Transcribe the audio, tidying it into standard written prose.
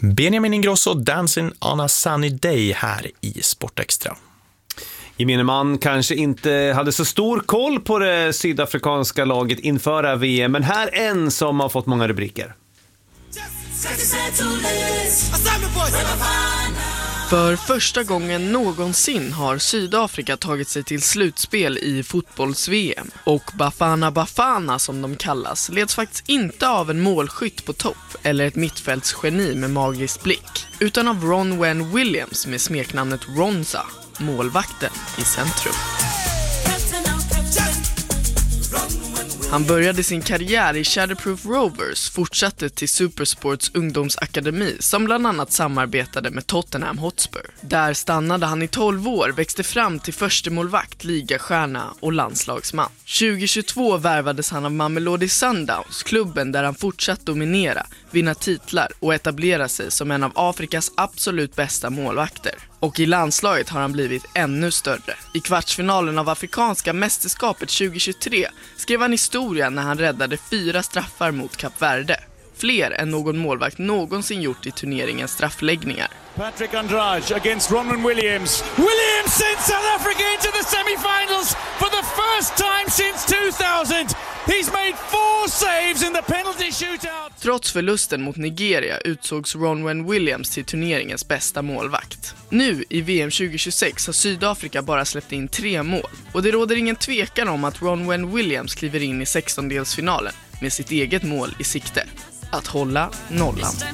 Benjamin Ingrosso, Dancing on a Sunny Day här i Sportextra. Gemene man kanske inte hade så stor koll på det sydafrikanska laget inför VM, men här en som har fått många rubriker. För första gången någonsin har Sydafrika tagit sig till slutspel i fotbolls-VM. Och Bafana Bafana, som de kallas, leds faktiskt inte av en målskytt på topp eller ett mittfältsgeni med magisk blick, utan av Ronwen Williams med smeknamnet Ronza, målvakten i centrum. Han började sin karriär i Shatterproof Rovers, fortsatte till Supersports ungdomsakademi som bland annat samarbetade med Tottenham Hotspur. Där stannade han i 12 år, växte fram till förstemålvakt, ligastjärna och landslagsman. 2022 värvades han av Mamelodi Sundowns, klubben där han fortsatt dominera, vinna titlar och etablera sig som en av Afrikas absolut bästa målvakter. Och i landslaget har han blivit ännu större. I kvartsfinalen av Afrikanska mästerskapet 2023 skrev han historia när han räddade 4 straffar mot Kap Verde. Fler än någon målvakt någonsin gjort i turneringens straffläggningar. Patrick Andrade against Ronwen Williams. Williams sends South Africa into the semi-finals for the first time since 2000. He's made 4 saves in the penalty shootout. Trots förlusten mot Nigeria utsågs Ronwen Williams till turneringens bästa målvakt. Nu i VM 2026 har Sydafrika bara släppt in 3 mål. Och det råder ingen tvekan om att Ronwen Williams kliver in i 16-delsfinalen med sitt eget mål i sikte: att hålla nollan.